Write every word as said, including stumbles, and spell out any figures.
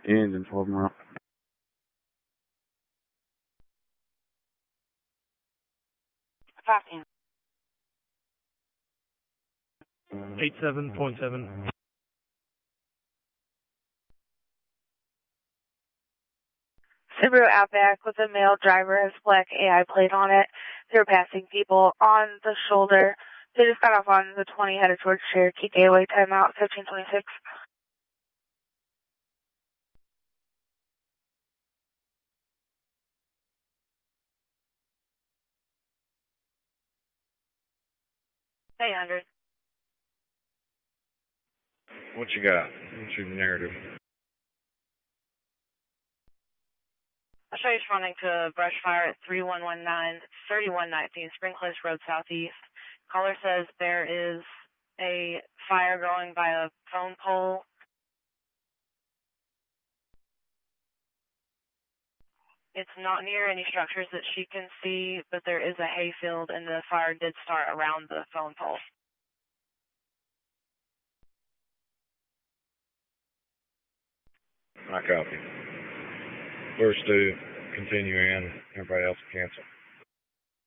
Engine twelve mile. Copy. eight seven point seven. Subaru Outback with a male driver has black A I plate on it. They're passing people on the shoulder. They just got off on the twenty headed towards Cherokee Gateway. Timeout fifteen twenty-six. eight hundred. What you got? What's your narrative? I'll show you responding to brush fire at three one one nine, thirty-one nineteen Spring Cliffs Road Southeast. Caller says there is a fire going by a phone pole. It's not near any structures that she can see, but there is a hayfield, and the fire did start around the phone pole. I copy. First to continue in, everybody else cancel.